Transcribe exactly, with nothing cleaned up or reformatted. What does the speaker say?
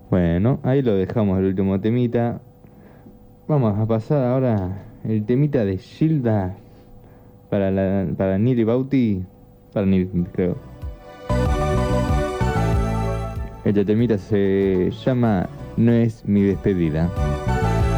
Bueno, ahí lo dejamos el último temita. Vamos a pasar ahora el temita de Gilda para la, para Nili Bauti, para Nili, creo. Este temita se llama No es mi despedida.